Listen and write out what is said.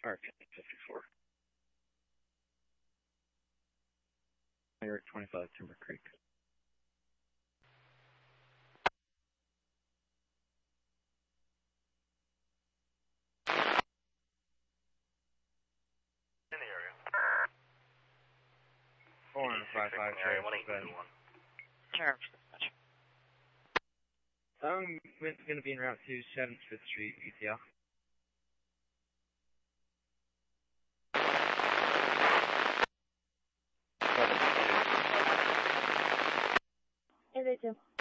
R54. You're at 25 Timber Creek. In the area. 455 area 1821. Sure. I'm going to be en route to 7th, 5th Street, ETL. Hey, Rachel.